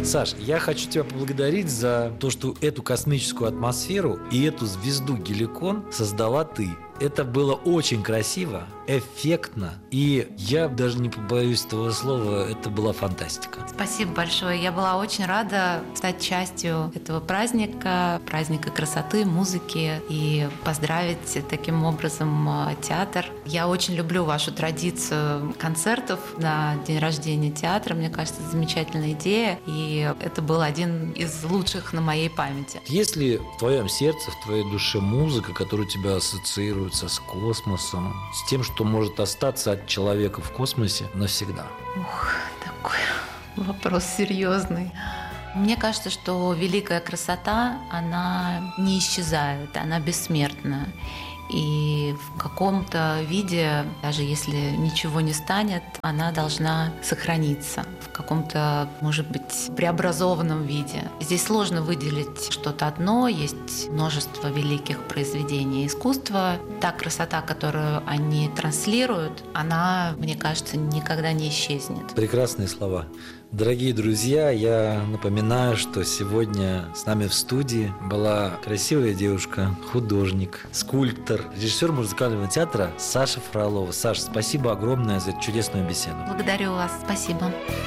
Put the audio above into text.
Саш, я хочу тебя поблагодарить за то, что эту космическую атмосферу и эту звезду Геликон создала ты. Это было очень красиво, эффектно, и я даже не побоюсь этого слова, это была фантастика. Спасибо большое. Я была очень рада стать частью этого праздника красоты, музыки, и поздравить таким образом театр. Я очень люблю вашу традицию концертов на день рождения театра. Мне кажется, это замечательная идея, и это был один из лучших на моей памяти. Есть ли в твоем сердце, в твоей душе музыка, которая тебя ассоциируется с космосом, с тем, что может остаться от человека в космосе навсегда? Ух, такой вопрос серьезный. Мне кажется, что великая красота, она не исчезает, она бессмертна. И в каком-то виде, даже если ничего не станет, она должна сохраниться в каком-то, может быть, преобразованном виде. Здесь сложно выделить что-то одно, есть множество великих произведений искусства. Та красота, которую они транслируют, она, мне кажется, никогда не исчезнет. Прекрасные слова. Дорогие друзья, я напоминаю, что сегодня с нами в студии была красивая девушка, художник, скульптор, режиссер музыкального театра Саша Фролова. Саша, спасибо огромное за чудесную беседу. Благодарю вас. Спасибо.